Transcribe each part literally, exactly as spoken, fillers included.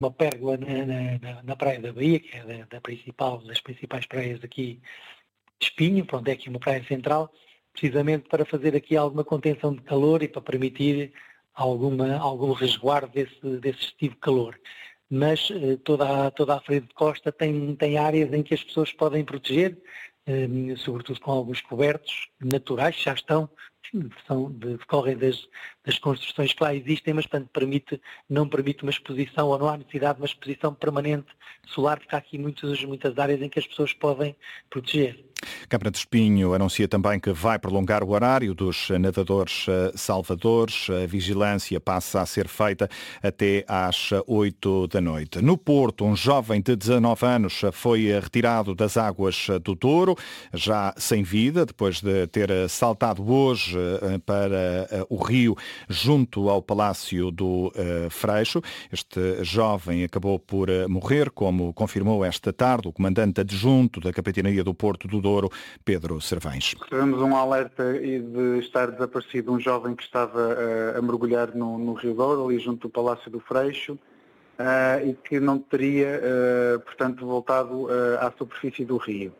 uma pérgola na, na, na praia da Bahia, que é da, da principal, das principais praias aqui de Espinho, pronto, é aqui uma praia central, precisamente para fazer aqui alguma contenção de calor e para permitir alguma, algum resguardo desse, desse excessivo calor. Mas eh, toda, a, toda a frente de costa tem, tem áreas em que as pessoas podem proteger, eh, sobretudo com alguns cobertos naturais, já estão, são, decorrem das, das construções que lá existem, mas portanto, permite, não permite uma exposição, ou não há necessidade de uma exposição permanente solar, porque há aqui muitos, muitas áreas em que as pessoas podem proteger. Câmara de Espinho anuncia também que vai prolongar o horário dos nadadores salvadores. A vigilância passa a ser feita até às oito da noite. No Porto, um jovem de dezanove anos foi retirado das águas do Douro, já sem vida, depois de ter saltado hoje para o rio junto ao Palácio do Freixo. Este jovem acabou por morrer, como confirmou esta tarde o comandante adjunto da Capitania do Porto do Douro, Pedro Servães. Recebemos um alerta de estar desaparecido um jovem que estava uh, a mergulhar no, no Rio Douro, ali junto do Palácio do Freixo, uh, e que não teria, uh, portanto, voltado uh, à superfície do rio.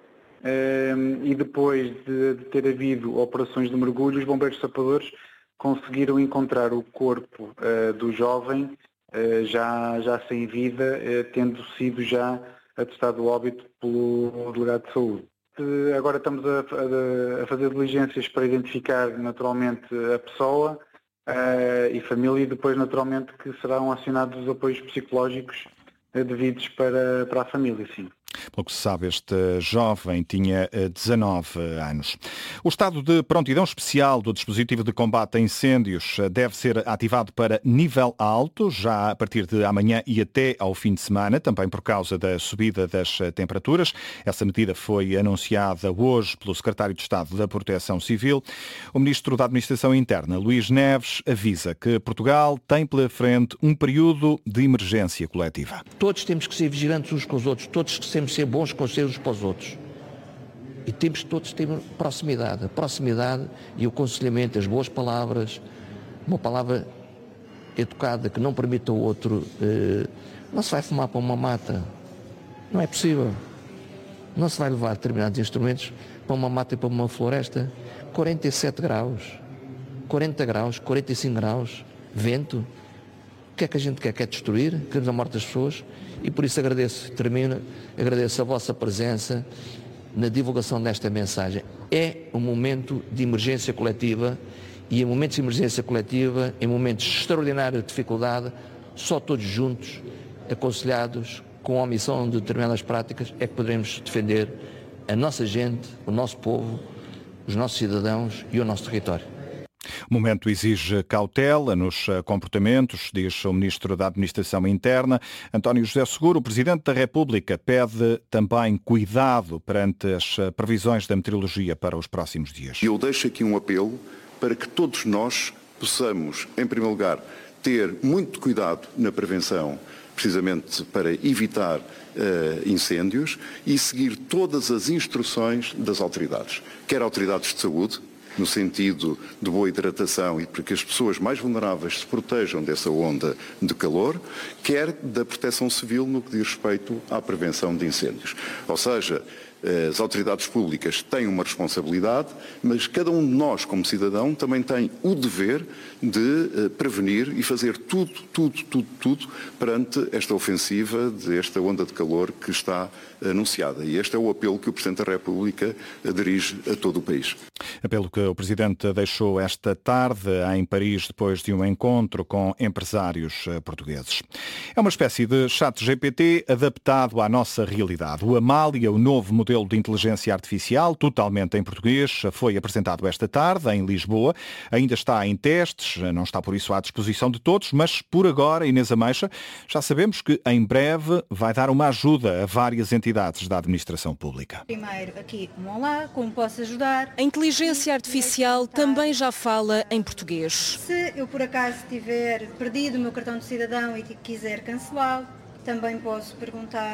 Uh, e depois de, de ter havido operações de mergulho, os bombeiros sapadores conseguiram encontrar o corpo uh, do jovem uh, já, já sem vida, uh, tendo sido já atestado óbito pelo delegado de saúde. Agora estamos a, a, a fazer diligências para identificar naturalmente a pessoa uh, e família, e depois naturalmente que serão acionados os apoios psicológicos uh, devidos para, para a família, sim. Pelo que se sabe, este jovem tinha dezanove anos. O estado de prontidão especial do dispositivo de combate a incêndios deve ser ativado para nível alto, já a partir de amanhã e até ao fim de semana, também por causa da subida das temperaturas. Essa medida foi anunciada hoje pelo secretário de Estado da Proteção Civil. O ministro da Administração Interna, Luís Neves, avisa que Portugal tem pela frente um período de emergência coletiva. Todos temos que ser vigilantes uns com os outros, todos temos que ser bons conselhos para os outros. E temos todos ter proximidade. A proximidade e o aconselhamento, as boas palavras, uma palavra educada que não permita ao outro. Eh, não se vai fumar para uma mata. Não é possível. Não se vai levar determinados instrumentos para uma mata e para uma floresta. quarenta e sete graus, quarenta graus, quarenta e cinco graus, vento. O que é que a gente quer? Quer destruir? Queremos a morte das pessoas? E por isso agradeço, termino, agradeço a vossa presença na divulgação desta mensagem. É um momento de emergência coletiva, e em momentos de emergência coletiva, em momentos de extraordinária dificuldade, só todos juntos, aconselhados, com a omissão de determinadas práticas, é que poderemos defender a nossa gente, o nosso povo, os nossos cidadãos e o nosso território. O momento exige cautela nos comportamentos, diz o Ministro da Administração Interna. António José Seguro, o Presidente da República, pede também cuidado perante as previsões da meteorologia para os próximos dias. Eu deixo aqui um apelo para que todos nós possamos, em primeiro lugar, ter muito cuidado na prevenção, precisamente para evitar uh, incêndios, e seguir todas as instruções das autoridades, quer autoridades de saúde, no sentido de boa hidratação e para que as pessoas mais vulneráveis se protejam dessa onda de calor, quer da proteção civil no que diz respeito à prevenção de incêndios. Ou seja, as autoridades públicas têm uma responsabilidade, mas cada um de nós, como cidadão, também tem o dever de prevenir e fazer tudo, tudo, tudo, tudo perante esta ofensiva desta onda de calor que está anunciada. E este é o apelo que o Presidente da República dirige a todo o país. Apelo que o Presidente deixou esta tarde em Paris, depois de um encontro com empresários portugueses. É uma espécie de chat G P T adaptado à nossa realidade. O Amália, o novo modelo de inteligência artificial, totalmente em português, foi apresentado esta tarde em Lisboa. Ainda está em testes, não está por isso à disposição de todos, mas por agora, Inês Ameixa, já sabemos que em breve vai dar uma ajuda a várias entidades da administração pública. Primeiro aqui um olá, como posso ajudar? A inteligência artificial também já fala em português. Se eu por acaso tiver perdido o meu cartão de cidadão e quiser cancelá-lo, também posso perguntar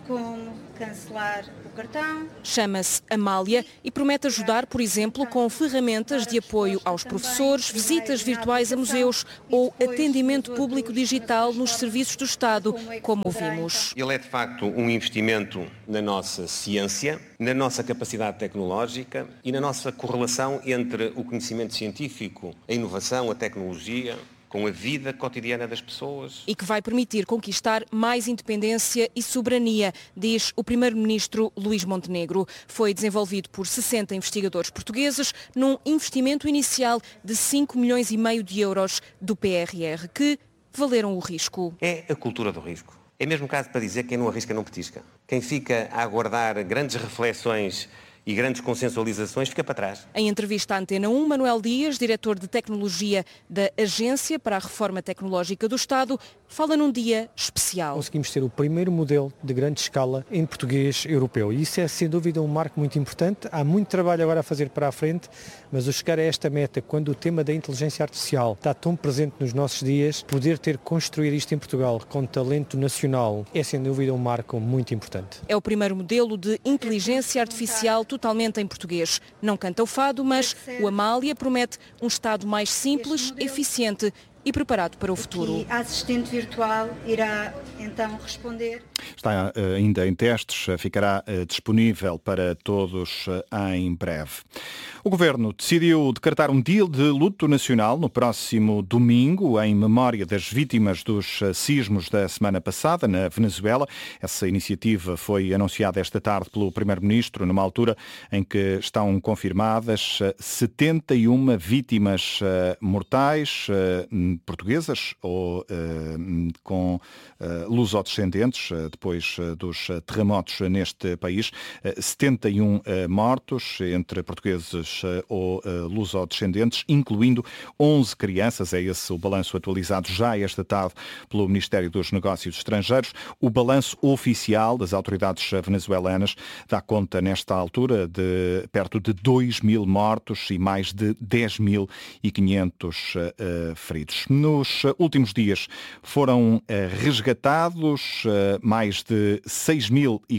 como cancelar o cartão. Chama-se Amália e promete ajudar, por exemplo, com ferramentas de apoio aos professores, visitas virtuais a museus ou atendimento público digital nos serviços do Estado, como ouvimos. Ele é, de facto, um investimento na nossa ciência, na nossa capacidade tecnológica e na nossa correlação entre o conhecimento científico, a inovação, a tecnologia, com a vida cotidiana das pessoas. E que vai permitir conquistar mais independência e soberania, diz o primeiro-ministro Luís Montenegro. Foi desenvolvido por sessenta investigadores portugueses num investimento inicial de cinco milhões e meio de euros do P R R, que valeram o risco. É a cultura do risco. É mesmo caso para dizer que quem não arrisca não petisca. Quem fica a aguardar grandes reflexões e grandes consensualizações fica para trás. Em entrevista à Antena um, Manuel Dias, diretor de tecnologia da Agência para a Reforma Tecnológica do Estado, fala num dia especial. Conseguimos ter o primeiro modelo de grande escala em português europeu e isso é sem dúvida um marco muito importante. Há muito trabalho agora a fazer para a frente, mas o chegar a esta meta, quando o tema da inteligência artificial está tão presente nos nossos dias, poder ter construído isto em Portugal com talento nacional é sem dúvida um marco muito importante. É o primeiro modelo de inteligência artificial totalmente em português. Não canta o fado, mas o Amália promete um Estado mais simples, eficiente e preparado para o futuro. A assistente virtual irá então responder. Está uh, ainda em testes, uh, ficará uh, disponível para todos uh, em breve. O Governo decidiu decretar um dia de luto nacional no próximo domingo, em memória das vítimas dos uh, sismos da semana passada na Venezuela. Essa iniciativa foi anunciada esta tarde pelo Primeiro-Ministro, numa altura em que estão confirmadas uh, setenta e uma vítimas uh, mortais, uh, portuguesas ou uh, com uh, lusodescendentes, uh, depois uh, dos uh, terremotos uh, neste país. Uh, setenta e um uh, mortos entre portugueses uh, ou uh, lusodescendentes, incluindo onze crianças. É esse o balanço atualizado já esta tarde pelo Ministério dos Negócios Estrangeiros. O balanço oficial das autoridades venezuelanas dá conta, nesta altura, de perto de dois mil mortos e mais de dez mil e quinhentos uh, feridos. Nos últimos dias foram uh, resgatados uh, mais de seis mil e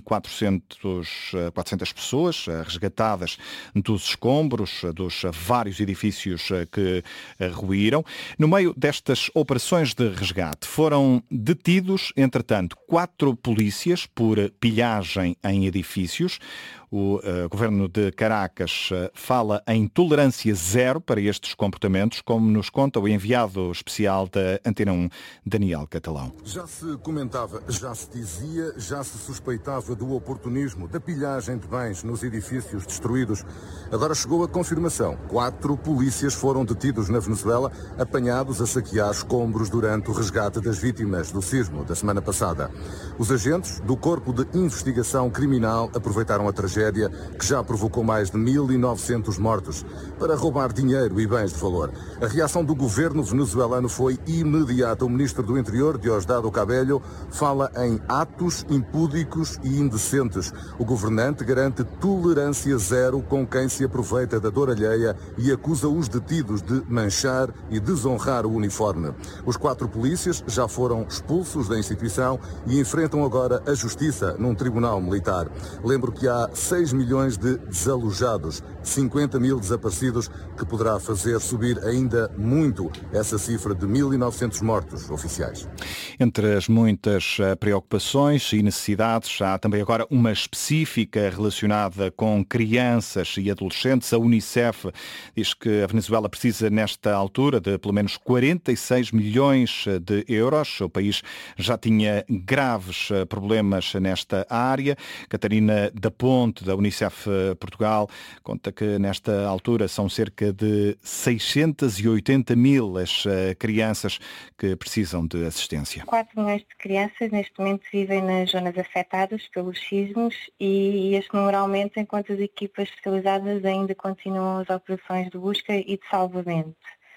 quatrocentas pessoas uh, resgatadas dos escombros uh, dos uh, vários edifícios uh, que uh, ruíram. No meio destas operações de resgate foram detidos, entretanto, quatro polícias por pilhagem em edifícios. O uh, governo de Caracas uh, fala em tolerância zero para estes comportamentos, como nos conta o enviado especial da Antena um, Daniel Catalão. Já se comentava, já se dizia, já se suspeitava do oportunismo, da pilhagem de bens nos edifícios destruídos. Agora chegou a confirmação. Quatro polícias foram detidos na Venezuela, apanhados a saquear escombros durante o resgate das vítimas do sismo da semana passada. Os agentes do Corpo de Investigação Criminal aproveitaram a tragédia que já provocou mais de mil e novecentos mortos para roubar dinheiro e bens de valor. A reação do governo venezuelano foi imediata. O ministro do Interior, Diosdado Cabello, fala em atos impúdicos e indecentes. O governante garante tolerância zero com quem se aproveita da dor alheia e acusa os detidos de manchar e desonrar o uniforme. Os quatro polícias já foram expulsos da instituição e enfrentam agora a justiça num tribunal militar. Lembro que há seis milhões de desalojados, cinquenta mil desaparecidos, que poderá fazer subir ainda muito essa cifra de mil e novecentos mortos oficiais. Entre as muitas preocupações e necessidades, há também agora uma específica relacionada com crianças e adolescentes. A Unicef diz que a Venezuela precisa, nesta altura, de pelo menos quarenta e seis milhões de euros. O país já tinha graves problemas nesta área. Catarina da Ponte, da Unicef Portugal, conta que nesta altura são cerca de seiscentos e oitenta mil as crianças que precisam de assistência. quatro milhões de crianças neste momento vivem nas zonas afetadas pelos sismos e este número aumenta enquanto as equipas especializadas ainda continuam as operações de busca e de salvamento.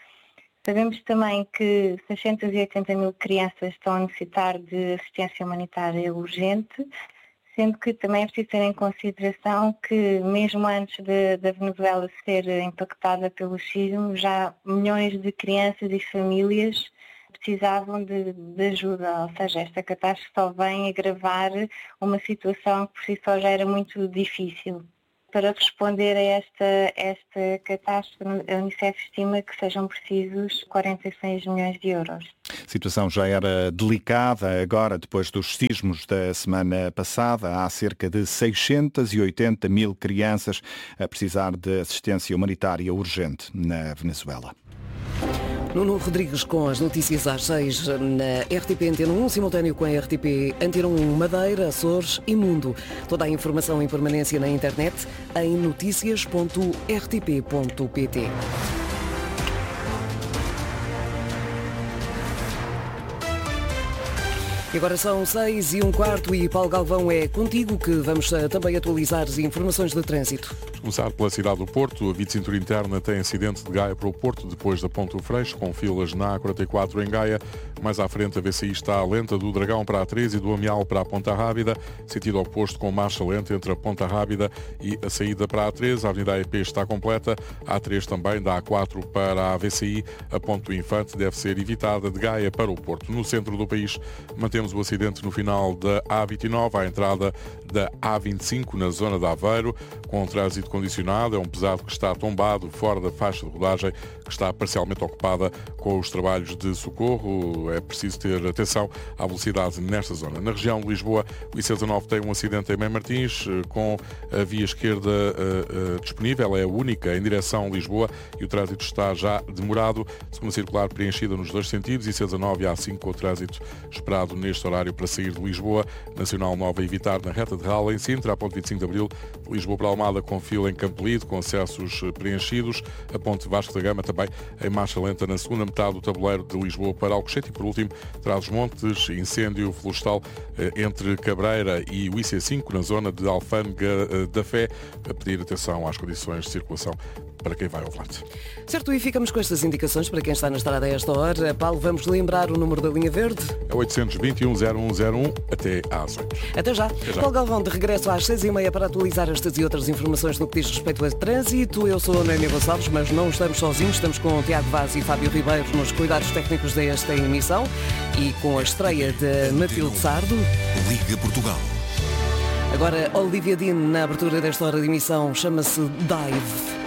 Sabemos também que seiscentos e oitenta mil crianças estão a necessitar de assistência humanitária urgente, sendo que também é preciso ter em consideração que mesmo antes da Venezuela ser impactada pelo sismo, já milhões de crianças e famílias precisavam de, de ajuda, ou seja, esta catástrofe só vem agravar uma situação que por si só já era muito difícil. Para responder a esta, esta catástrofe, a Unicef estima que sejam precisos quarenta e seis milhões de euros. A situação já era delicada, agora depois dos sismos da semana passada, há cerca de seiscentos e oitenta mil crianças a precisar de assistência humanitária urgente na Venezuela. Nuno Rodrigues com as notícias às seis na R T P Antena um, simultâneo com a R T P Antena um Madeira, Açores e Mundo. Toda a informação em permanência na internet em noticias ponto r t p ponto p t. E agora são seis e um quarto e Paulo Galvão, é contigo que vamos também atualizar as informações de trânsito. Começar pela cidade do Porto, a vinte cintura interna tem acidente de Gaia para o Porto, depois da Ponte do Freixo, com filas na A quarenta e quatro em Gaia. Mais à frente a V C I está lenta do Dragão para a três e do Amial para a Ponta Rábida, sentido oposto com marcha lenta entre a Ponta Rábida e a saída para a A três. A Avenida A E P está completa, a A três também, da A quatro para a V C I. A Ponte do Infante deve ser evitada de Gaia para o Porto. No centro do país mantemos o acidente no final da A vinte e nove, à entrada da A vinte e cinco, na zona de Aveiro, com trânsito condicionado. É um pesado que está tombado fora da faixa de rodagem, que está parcialmente ocupada com os trabalhos de socorro. É preciso ter atenção à velocidade nesta zona. Na região de Lisboa, o I C dezanove tem um acidente em Mem Martins, com a via esquerda uh, uh, disponível, ela é a única em direção a Lisboa e o trânsito está já demorado. Segunda circular preenchida nos dois sentidos, I C dezanove e A cinco com o trânsito esperado neste horário para sair de Lisboa. Nacional nove a evitar na reta de Rala, em Sintra, a ponte vinte e cinco de Abril, Lisboa para Almada com fila em Campolide, com acessos preenchidos. A ponte Vasco da Gama também em marcha lenta na segunda metade do tabuleiro de Lisboa para Alcochete. E por último, Trás-os-Montes, incêndio florestal entre Cabreira e o I C cinco na zona de Alfândega da Fé, a pedir atenção às condições de circulação para quem vai ao volante. Certo, e ficamos com estas indicações para quem está na estrada a esta hora. Paulo, vamos lembrar o número da linha verde? É oitocentos e vinte e um, zero um zero um, até às oito. Até já. Até já. Paulo Galvão, de regresso às seis e meia para atualizar estas e outras informações no que diz respeito a trânsito. Eu sou a Noémia Gonçalves, mas não estamos sozinhos. Estamos com o Tiago Vaz e Fábio Ribeiro nos cuidados técnicos desta emissão e com a estreia de Matilde Sardo. Liga Portugal. Agora, Olivia Dean, na abertura desta hora de emissão, chama-se Dive.